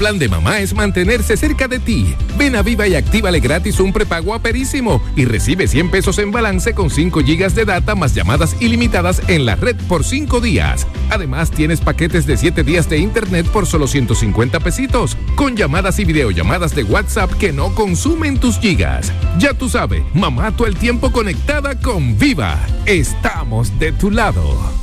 plan de mamá es mantenerse cerca de ti. Ven a Viva y actívale gratis un prepago aperísimo y recibe 100 pesos en balance con 5 gigas de data más llamadas ilimitadas en la red por 5 días. Además, tienes paquetes de 7 días de internet por solo 150 pesitos, con llamadas y videollamadas de WhatsApp que no consumen tus gigas. Ya tú sabes, mamá todo el tiempo conectada con Viva. Estamos de tu lado.